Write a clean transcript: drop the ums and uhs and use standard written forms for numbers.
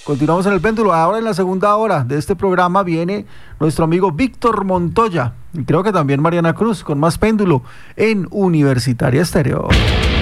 Continuamos en el péndulo. Ahora en la segunda hora de este programa viene nuestro amigo Víctor Montoya y creo que también Mariana Cruz con más péndulo en Universitaria Estéreo.